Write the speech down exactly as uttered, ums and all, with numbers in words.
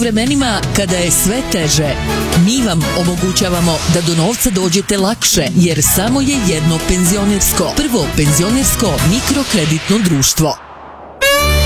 vremenima kada je sve teže, mi vam omogućavamo da do novca dođete lakše, jer samo je jedno penzionersko, prvo penzionersko mikrokreditno društvo.